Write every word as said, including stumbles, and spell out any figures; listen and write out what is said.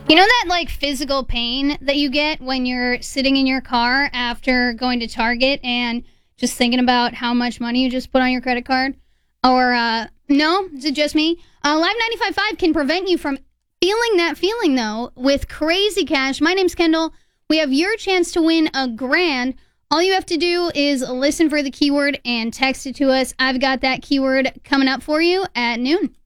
You know that, like, physical pain that you get when you're sitting in your car after going to Target and just thinking about how much money you just put on your credit card? Or, uh, no? Is it just me? Uh, Live ninety-five point five can prevent you from feeling that feeling, though, with Crazy Cash. My name's Kendall. We have your chance to win a grand. All you have to do is listen for the keyword and text it to us. I've got that keyword coming up for you at noon.